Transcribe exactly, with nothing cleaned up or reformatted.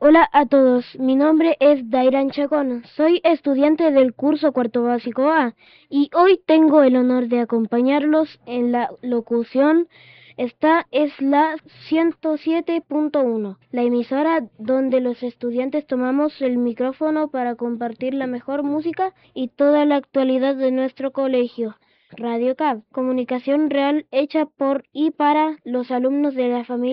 Hola a todos, mi nombre es Dairan Chacón, soy estudiante del curso cuarto básico A y hoy tengo el honor de acompañarlos en la locución. Esta es la ciento siete punto uno, la emisora donde los estudiantes tomamos el micrófono para compartir la mejor música y toda la actualidad de nuestro colegio. Radio C A B, comunicación real hecha por y para los alumnos de la familia